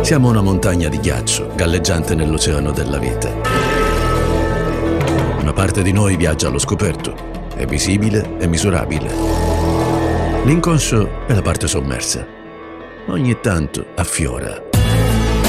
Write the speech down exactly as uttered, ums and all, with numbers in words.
Siamo una montagna di ghiaccio galleggiante nell'oceano della vita. Una parte di noi viaggia allo scoperto, è visibile e misurabile. L'inconscio è la parte sommersa. Ogni tanto affiora